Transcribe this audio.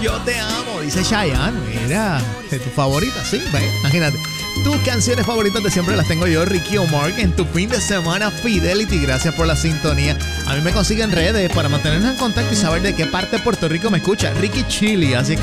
Yo te amo, dice Chayanne. Mira, de tu favorita, sí, ve, imagínate. Tus canciones favoritas de siempre las tengo yo, Ricky Omar, en tu fin de semana Fidelity. Gracias por la sintonía. A mí me consiguen redes para mantenernos en contacto y saber de qué parte de Puerto Rico me escucha. Ricky Chili, así